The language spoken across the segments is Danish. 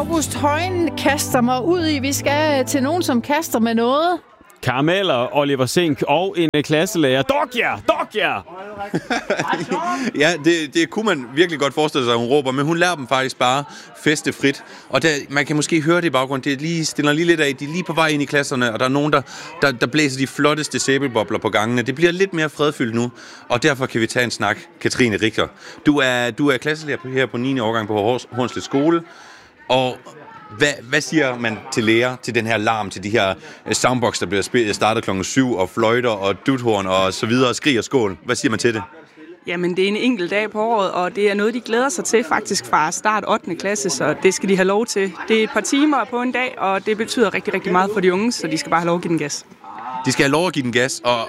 August Højen kaster mig ud i. Vi skal til nogen, som kaster med noget. Karameller, Oliver Sink og en klasselærer. Dog Ja, det kunne man virkelig godt forestille sig, at hun råber, men hun lærer dem faktisk bare festefrit. Og man kan måske høre det i baggrunden, det stiller lige lidt af, de er lige på vej ind i klasserne, og der er nogen, der blæser de flotteste sæbelbobler på gangene. Det bliver lidt mere fredfyldt nu, og derfor kan vi tage en snak. Katrine Richter, du er klasselærer her på 9. årgang på Hornslet Skole, og hvad siger man til lærer til den her larm, til de her soundbox, der bliver startet klokken 7, og fløjter og duthorn og så videre, skrig og skål? Hvad siger man til det? Jamen, det er en enkelt dag på året, og det er noget, de glæder sig til faktisk fra start 8. klasse, så det skal de have lov til. Det er et par timer på en dag, og det betyder rigtig, rigtig meget for de unge, så de skal bare have lov at give den gas. De skal have lov at give den gas, og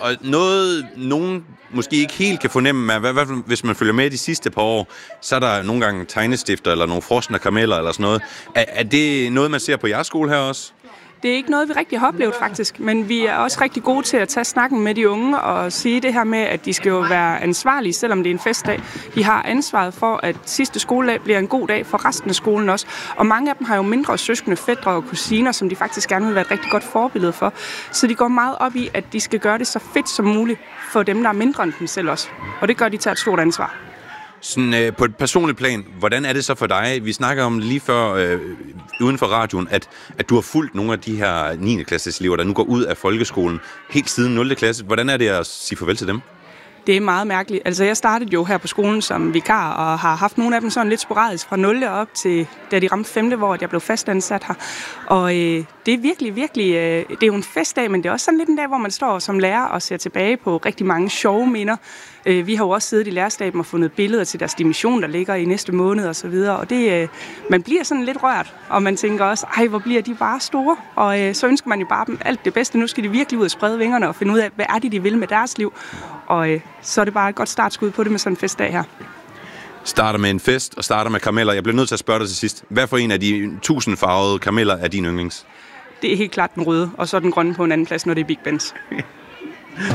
nogen måske ikke helt kan fornemme, at hvis man følger med de sidste par år, så er der nogle gange tegnestifter eller nogle frosne karameller eller sådan noget. Er det noget, man ser på jeres skole her også? Det er ikke noget, vi rigtig har oplevet faktisk, men vi er også rigtig gode til at tage snakken med de unge og sige det her med, at de skal jo være ansvarlige, selvom det er en festdag. De har ansvaret for, at sidste skoledag bliver en god dag for resten af skolen også. Og mange af dem har jo mindre søskende, fætre og kusiner, som de faktisk gerne vil være et rigtig godt forbillede for. Så de går meget op i, at de skal gøre det så fedt som muligt for dem, der er mindre end dem selv også. Og det gør de til et stort ansvar. Sådan, på et personligt plan, hvordan er det så for dig? Vi snakker om lige før uden for radioen, at du har fulgt nogle af de her 9. klasses elever, der nu går ud af folkeskolen helt siden 0. klasse. Hvordan er det at sige farvel til dem? Det er meget mærkeligt. Altså, jeg startede jo her på skolen som vikar, og har haft nogle af dem sådan lidt sporadisk fra 0. op til, da de ramte 5. hvor jeg blev fastansat her. Og det er virkelig, det er jo en festdag, men det er også sådan lidt en dag, hvor man står som lærer og ser tilbage på rigtig mange sjove minder. Vi har jo også siddet i lærerstaben og fundet billeder til deres dimission, der ligger i næste måned og så videre. Og det, man bliver sådan lidt rørt, og man tænker også, ej, hvor bliver de bare store. Og så ønsker man jo bare dem alt det bedste. Nu skal de virkelig ud og sprede vingerne og finde ud af, hvad er det, de vil med deres liv. Og så er det bare et godt startskud på det med sådan en festdag her. Starter med en fest og starter med karameller. Jeg bliver nødt til at spørge dig til sidst. Hvad for en af de 1000 farvede karameller er din yndlings? Det er helt klart den røde, og så den grønne på en anden plads, når det er Big Ben's.